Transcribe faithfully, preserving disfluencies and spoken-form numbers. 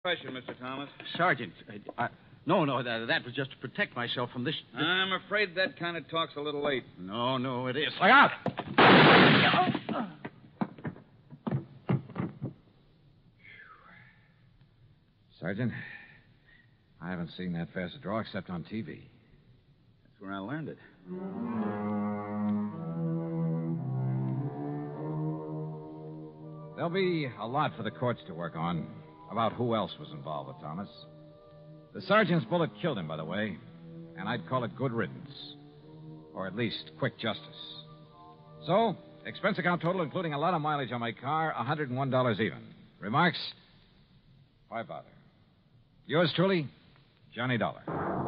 Question, Mister Thomas. Sergeant, I, I, no, no, that, that was just to protect myself from this, this... I'm afraid that kind of talk's a little late. No, no, it is. Look out! Sergeant, I haven't seen that fast a draw except on T V. That's where I learned it. There'll be a lot for the courts to work on about who else was involved with Thomas. The sergeant's bullet killed him, by the way, and I'd call it good riddance. Or at least quick justice. So, expense account total, including a lot of mileage on my car, one hundred one dollars even. Remarks? Why bother? Yours truly, Johnny Dollar.